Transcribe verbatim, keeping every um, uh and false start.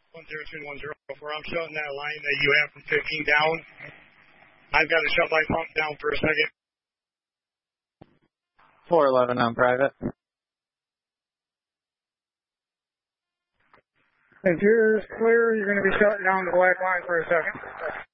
one zero two one zero four. I'm shutting that line that you have from fifteen down. I've got to shut my pump down for a second. four eleven on private. If you're clear, you're going to be shutting down the black line for a second.